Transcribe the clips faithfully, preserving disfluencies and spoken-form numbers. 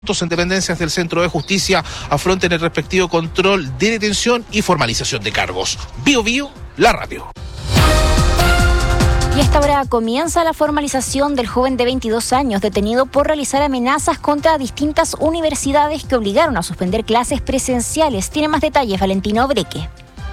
en dependencias del Centro de Justicia afronten el respectivo control de detención y formalización de cargos. Bio Bio, la radio. Y a esta hora comienza la formalización del joven de veintidós años detenido por realizar amenazas contra distintas universidades que obligaron a suspender clases presenciales. Tiene más detalles Valentina Obreque.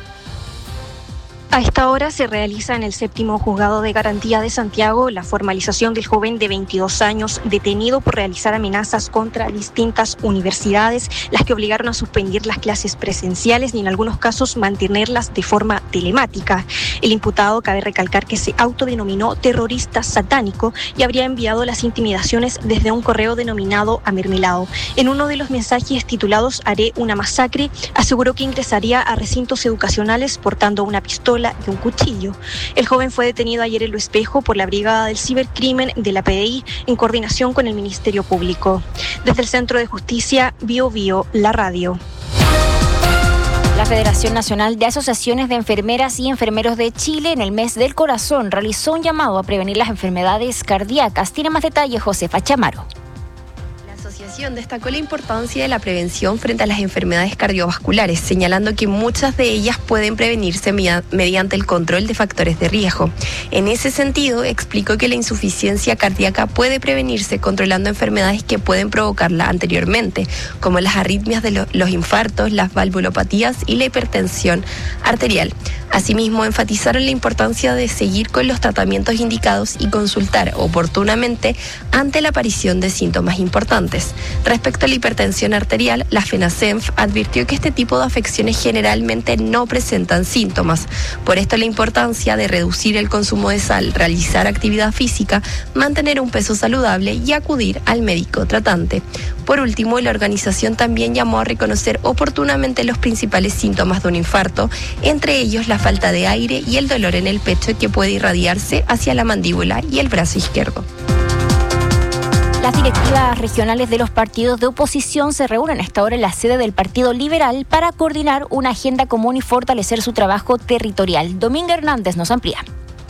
A esta hora se realiza en el séptimo juzgado de garantía de Santiago la formalización del joven de veintidós años detenido por realizar amenazas contra distintas universidades, las que obligaron a suspender las clases presenciales y en algunos casos mantenerlas de forma telemática. El imputado, cabe recalcar que se autodenominó terrorista satánico y habría enviado las intimidaciones desde un correo denominado Amermelado. En uno de los mensajes titulados "Haré una masacre", aseguró que ingresaría a recintos educacionales portando una pistola y un cuchillo. El joven fue detenido ayer en Lo Espejo por la Brigada del Cibercrimen de la P D I en coordinación con el Ministerio Público. Desde el Centro de Justicia, Bio Bio, la radio. La Federación Nacional de Asociaciones de Enfermeras y Enfermeros de Chile en el mes del corazón realizó un llamado a prevenir las enfermedades cardíacas. Tiene más detalles Josefa Chamaro. La asociación destacó la importancia de la prevención frente a las enfermedades cardiovasculares, señalando que muchas de ellas pueden prevenirse mediante el control de factores de riesgo. En ese sentido, explicó que la insuficiencia cardíaca puede prevenirse controlando enfermedades que pueden provocarla anteriormente, como las arritmias de lo, los infartos, las valvulopatías y la hipertensión arterial. Asimismo, enfatizaron la importancia de seguir con los tratamientos indicados y consultar oportunamente ante la aparición de síntomas importantes. Respecto a la hipertensión arterial, la FENACENF advirtió que este tipo de afecciones generalmente no presentan síntomas. Por esto la importancia de reducir el consumo de sal, realizar actividad física, mantener un peso saludable y acudir al médico tratante. Por último, la organización también llamó a reconocer oportunamente los principales síntomas de un infarto, entre ellos la falta de aire y el dolor en el pecho que puede irradiarse hacia la mandíbula y el brazo izquierdo. Las directivas regionales de los partidos de oposición se reúnen a esta hora en la sede del Partido Liberal para coordinar una agenda común y fortalecer su trabajo territorial. Dominga Hernández nos amplía.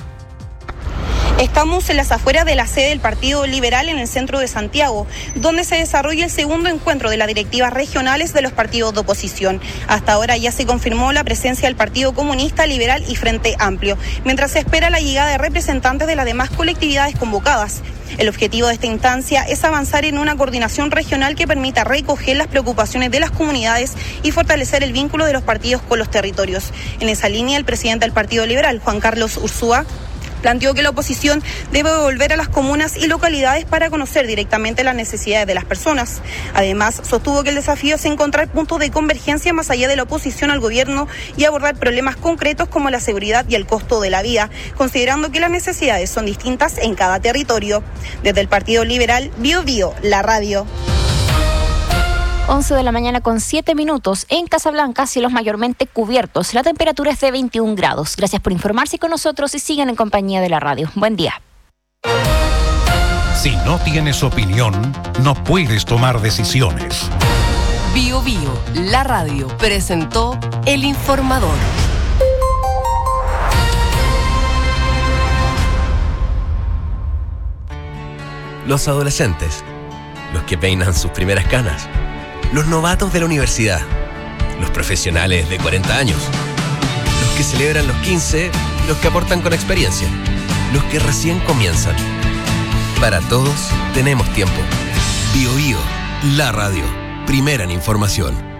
Estamos en las afueras de la sede del Partido Liberal en el centro de Santiago, donde se desarrolla el segundo encuentro de las directivas regionales de los partidos de oposición. Hasta ahora ya se confirmó la presencia del Partido Comunista, Liberal y Frente Amplio, mientras se espera la llegada de representantes de las demás colectividades convocadas. El objetivo de esta instancia es avanzar en una coordinación regional que permita recoger las preocupaciones de las comunidades y fortalecer el vínculo de los partidos con los territorios. En esa línea, el presidente del Partido Liberal, Juan Carlos Ursúa, planteó que la oposición debe volver a las comunas y localidades para conocer directamente las necesidades de las personas. Además, sostuvo que el desafío es encontrar puntos de convergencia más allá de la oposición al gobierno y abordar problemas concretos como la seguridad y el costo de la vida, considerando que las necesidades son distintas en cada territorio. Desde el Partido Liberal, Bio Bio, la radio. once de la mañana con siete minutos. En Casablanca, cielos mayormente cubiertos. La temperatura es de veintiún grados. Gracias por informarse con nosotros y sigan en compañía de la radio. Buen día. Si no tienes opinión, no puedes tomar decisiones. Bio Bio, la radio, presentó El Informador. Los adolescentes, los que peinan sus primeras canas, los novatos de la universidad, los profesionales de cuarenta años, los que celebran los quince, los que aportan con experiencia, los que recién comienzan. Para todos tenemos tiempo. Bio Bio, la radio, primera en información.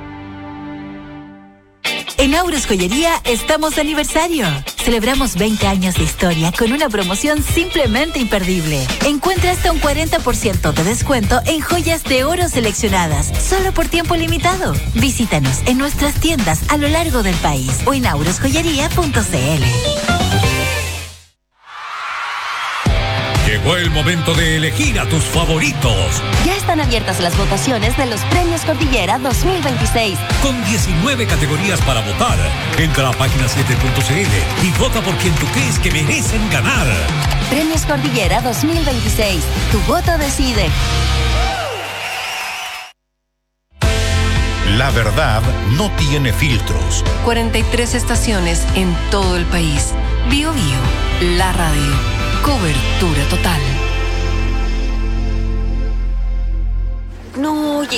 En Auros Joyería estamos de aniversario. Celebramos veinte años de historia con una promoción simplemente imperdible. Encuentra hasta un cuarenta por ciento de descuento en joyas de oro seleccionadas, solo por tiempo limitado. Visítanos en nuestras tiendas a lo largo del país o en auros joyería punto c l. Llegó el momento de elegir a tus favoritos. Ya están abiertas las votaciones de los Premios Cordillera dos mil veintiséis. Con diecinueve categorías para votar. Entra a página siete punto c l y vota por quien tú crees que merecen ganar. Premios Cordillera dos mil veintiséis. Tu voto decide. La verdad no tiene filtros. cuarenta y tres estaciones en todo el país. Bio Bio, la radio. Cobertura total. No,